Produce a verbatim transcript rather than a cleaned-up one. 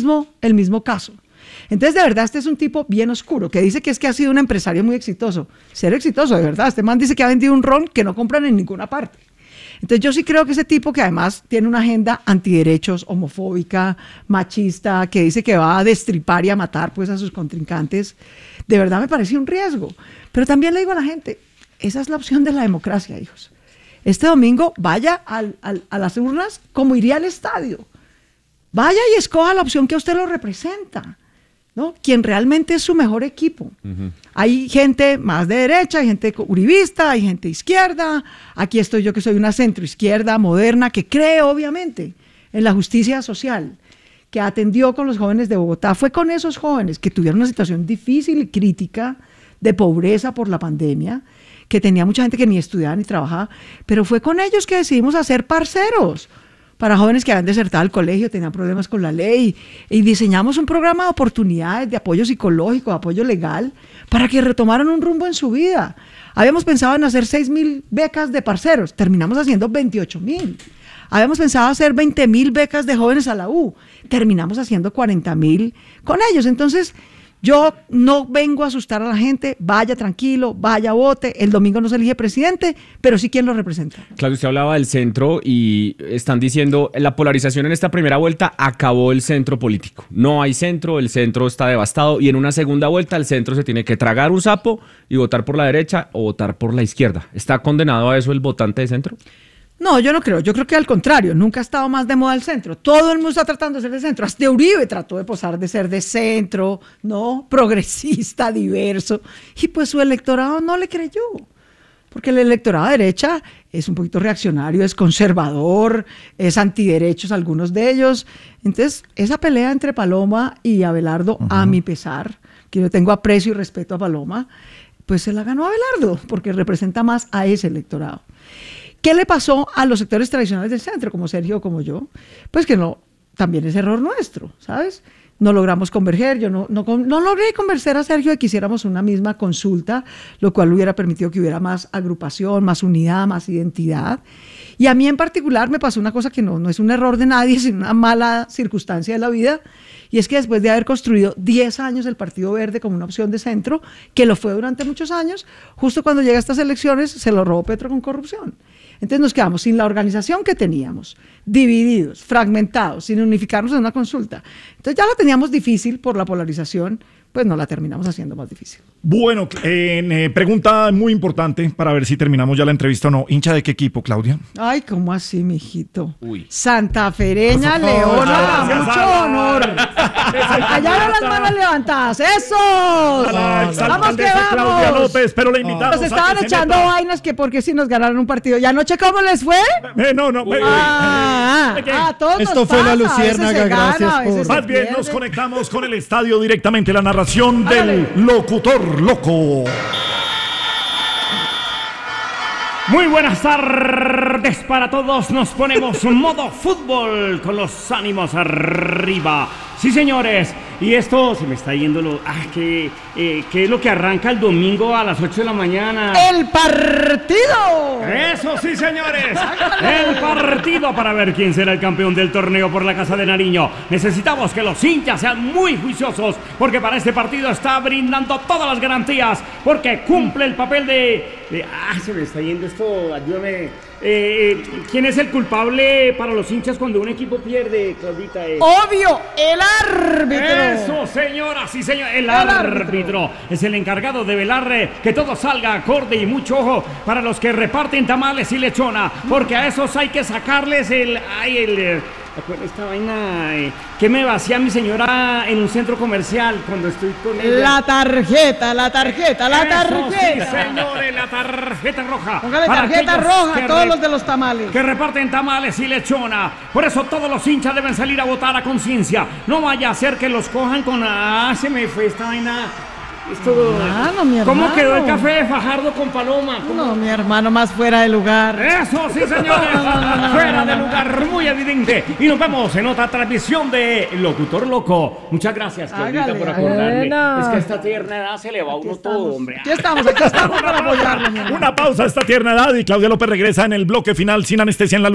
mismo, el mismo caso. Entonces, de verdad, este es un tipo bien oscuro, que dice que es que ha sido un empresario muy exitoso. Ser exitoso, de verdad. Este man dice que ha vendido un ron que no compran en ninguna parte. Entonces, yo sí creo que ese tipo, que además tiene una agenda antiderechos, homofóbica, machista, que dice que va a destripar y a matar pues a sus contrincantes, de verdad me parece un riesgo. Pero también le digo a la gente, esa es la opción de la democracia, hijos. Este domingo vaya al, al, a las urnas como iría al estadio. Vaya y escoja la opción que a usted lo representa, ¿no? Quien realmente es su mejor equipo. Uh-huh. Hay gente más de derecha, hay gente uribista, hay gente izquierda. Aquí estoy yo, que soy una centroizquierda moderna, que cree obviamente en la justicia social, que atendió con los jóvenes de Bogotá. Fue con esos jóvenes que tuvieron una situación difícil y crítica de pobreza por la pandemia, que tenía mucha gente que ni estudiaba ni trabajaba, pero fue con ellos que decidimos hacer parceros para jóvenes que habían desertado el colegio, tenían problemas con la ley, y diseñamos un programa de oportunidades, de apoyo psicológico, de apoyo legal, para que retomaran un rumbo en su vida. Habíamos pensado en hacer seis mil becas de parceros, terminamos haciendo veintiocho mil. Habíamos pensado hacer veinte mil becas de jóvenes a la U, terminamos haciendo cuarenta mil con ellos. Entonces, yo no vengo a asustar a la gente, vaya tranquilo, vaya vote, el domingo no se elige presidente, pero sí quien lo representa. Claudio, usted hablaba del centro y están diciendo, la polarización en esta primera vuelta acabó el centro político. No hay centro, el centro está devastado, y en una segunda vuelta el centro se tiene que tragar un sapo y votar por la derecha o votar por la izquierda. ¿Está condenado a eso el votante de centro? No, yo no creo, yo creo que al contrario, nunca ha estado más de moda el centro, todo el mundo está tratando de ser de centro, hasta Uribe trató de posar de ser de centro, ¿no? Progresista, diverso, y pues su electorado no le creyó, porque el electorado de derecha es un poquito reaccionario, es conservador, es antiderechos algunos de ellos. Entonces, esa pelea entre Paloma y Abelardo, uh-huh. a mi pesar, que yo tengo aprecio y respeto a Paloma, pues se la ganó Abelardo, porque representa más a ese electorado. ¿Qué le pasó a los sectores tradicionales del centro, como Sergio o como yo? Pues que no, también es error nuestro, ¿sabes? No logramos converger, yo no, no, no logré convencer a Sergio de que hiciéramos una misma consulta, lo cual hubiera permitido que hubiera más agrupación, más unidad, más identidad. Y a mí en particular me pasó una cosa que no, no es un error de nadie, sino una mala circunstancia de la vida, y es que después de haber construido diez años el Partido Verde como una opción de centro, que lo fue durante muchos años, justo cuando llega a estas elecciones se lo robó Petro con corrupción. Entonces nos quedamos sin la organización que teníamos, divididos, fragmentados, sin unificarnos en una consulta. Entonces ya la teníamos difícil por la polarización, pues no la terminamos haciendo más difícil. Bueno, eh, eh, pregunta muy importante para ver si terminamos ya la entrevista o no. ¿Hincha de qué equipo, Claudia? Ay, ¿cómo así, mijito? Uy. Santafereña, Leona, oh, mucho Sala. honor. Allá las manos levantadas, ¡eso! Vamos que vamos. Claudia López, pero la invitamos. Nos estaban echando vainas que porque si nos ganaron un partido. ¿Y anoche cómo les fue? Eh, no, no. Eh, ah, eh, ah, todos Esto nos fue pasa, la Luciérnaga, gracias por... Más bien nos conectamos con el estadio directamente, la narración del locutor loco. Muy buenas tardes para todos, nos ponemos modo fútbol con los ánimos arriba. Sí, señores, y esto se me está yendo lo... Ah, que, eh, ¿qué es lo que arranca el domingo a las ocho de la mañana? ¡El partido! Eso sí, señores, el partido para ver quién será el campeón del torneo por la Casa de Nariño. Necesitamos que los hinchas sean muy juiciosos, porque para este partido está brindando todas las garantías, porque cumple el papel de... de ah, se me está yendo esto, ayúdame... Eh, ¿Quién es el culpable para los hinchas cuando un equipo pierde, Claudita? Eh? Obvio, el árbitro. Eso, señora, sí, señor, el, el árbitro. árbitro es el encargado de velar eh, que todo salga acorde, y mucho ojo para los que reparten tamales y lechona, porque a esos hay que sacarles el... Ay, el... Eh, esta vaina eh, que me vacía mi señora en un centro comercial cuando estoy con ella. La tarjeta, la tarjeta, la Eso, tarjeta. Sí, señores, la tarjeta roja. Póngale tarjeta roja a todos los de los tamales. Que reparten tamales y lechona. Por eso todos los hinchas deben salir a votar a conciencia. No vaya a ser que los cojan con... Ah, se me fue esta vaina... Esto, hermano, mi ¿Cómo hermano. quedó el café de Fajardo con Paloma? ¿Cómo? No, mi hermano, más fuera de lugar. Eso, sí, señores. Fuera de lugar, muy evidente. Y nos vemos en otra transmisión de Locutor Loco. Muchas gracias, Claudita, Hágale, por acordarme. bueno. Es que a esta tierna edad se le va a uno todo, hombre. Aquí estamos, aquí estamos para apoyarlo, mi hermano. Una pausa a esta tierna edad y Claudia López regresa en el bloque final sin anestesia en la